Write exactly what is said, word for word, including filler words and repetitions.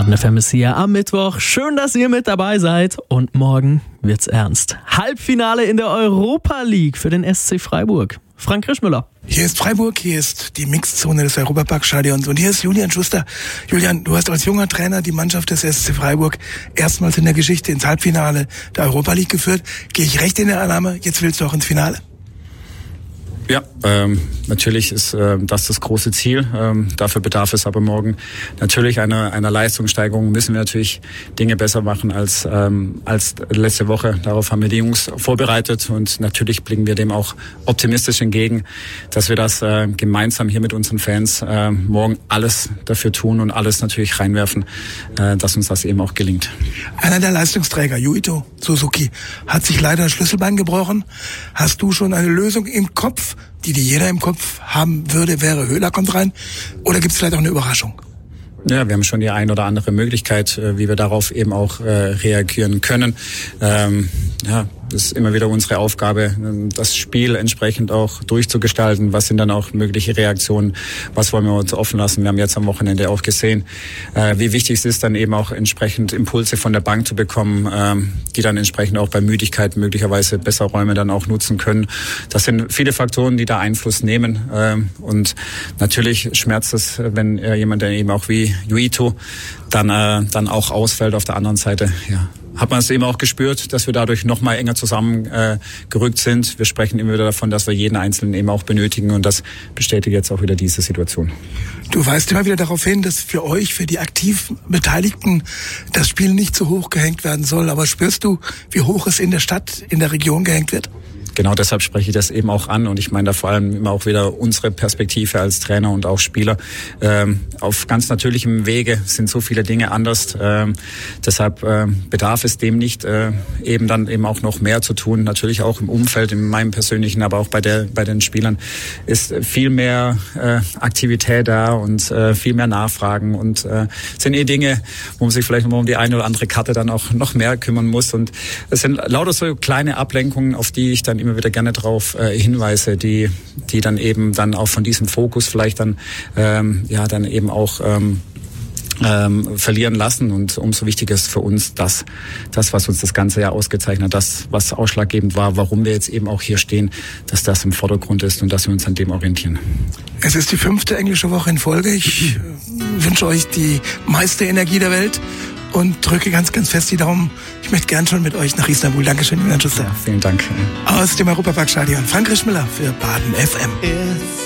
Baden F M ist hier am Mittwoch. Schön, dass ihr mit dabei seid. Und morgen wird's ernst. Halbfinale in der Europa League für den S C Freiburg. Frank Krischmüller. Hier ist Freiburg, hier ist die Mixzone des Europaparkstadions und hier ist Julian Schuster. Julian, du hast als junger Trainer die Mannschaft des S C Freiburg erstmals in der Geschichte ins Halbfinale der Europa League geführt. Gehe ich recht in der Annahme? Jetzt willst du auch ins Finale? Ja, ähm, natürlich ist äh, das das große Ziel. Ähm, dafür bedarf es aber morgen natürlich einer einer Leistungssteigerung. Müssen wir natürlich Dinge besser machen als ähm, als letzte Woche. Darauf haben wir die Jungs vorbereitet und natürlich blicken wir dem auch optimistisch entgegen, dass wir das äh, gemeinsam hier mit unseren Fans äh, morgen alles dafür tun und alles natürlich reinwerfen, äh, dass uns das eben auch gelingt. Einer der Leistungsträger, Yuito Suzuki, hat sich leider das Schlüsselbein gebrochen. Hast du schon eine Lösung im Kopf, die die jeder im Kopf haben würde, wäre Höhler kommt rein? Oder gibt es vielleicht auch eine Überraschung? Ja, wir haben schon die ein oder andere Möglichkeit, wie wir darauf eben auch äh, reagieren können. Ähm, ja, das ist immer wieder unsere Aufgabe, das Spiel entsprechend auch durchzugestalten. Was sind dann auch mögliche Reaktionen? Was wollen wir uns offen lassen? Wir haben jetzt am Wochenende auch gesehen, äh, wie wichtig es ist, dann eben auch entsprechend Impulse von der Bank zu bekommen, ähm, die dann entsprechend auch bei Müdigkeit möglicherweise besser Räume dann auch nutzen können. Das sind viele Faktoren, die da Einfluss nehmen. Ähm, und natürlich schmerzt es, wenn äh, jemand, der eben auch wie Yuito dann äh, dann auch ausfällt. Auf der anderen Seite, ja, hat man es eben auch gespürt, dass wir dadurch noch mal enger zusammengerückt äh, gerückt sind. Wir sprechen immer wieder davon, dass wir jeden Einzelnen eben auch benötigen und das bestätigt jetzt auch wieder diese Situation. Du weist immer wieder darauf hin, dass für euch, für die aktiv Beteiligten, das Spiel nicht zu hoch gehängt werden soll. Aber spürst du, wie hoch es in der Stadt, in der Region gehängt wird? Genau deshalb spreche ich das eben auch an und ich meine da vor allem immer auch wieder unsere Perspektive als Trainer und auch Spieler. Ähm, auf ganz natürlichem Wege sind so viele Dinge anders. Ähm, deshalb äh, bedarf es dem nicht, äh, eben dann eben auch noch mehr zu tun. Natürlich auch im Umfeld, in meinem persönlichen, aber auch bei der bei den Spielern ist viel mehr äh, Aktivität da und äh, viel mehr Nachfragen und äh, sind eh Dinge, wo man sich vielleicht noch um die eine oder andere Karte dann auch noch mehr kümmern muss. Und es sind lauter so kleine Ablenkungen, auf die ich dann immer wieder gerne darauf äh, hinweise, die die dann eben dann auch von diesem Fokus vielleicht dann ähm, ja dann eben auch ähm, ähm, verlieren lassen und umso wichtiger ist für uns das, das, was uns das ganze Jahr ausgezeichnet hat, das, was ausschlaggebend war, warum wir jetzt eben auch hier stehen, dass das im Vordergrund ist und dass wir uns an dem orientieren. Es ist die fünfte englische Woche in Folge. Ich äh, wünsche euch die meiste Energie der Welt und drücke ganz, ganz fest die Daumen. Ich möchte gern schon mit euch nach Istanbul. Dankeschön, Julian Schuster. Ja, vielen Dank. Aus dem Europaparkstadion. Frank Krischmüller für Baden F M.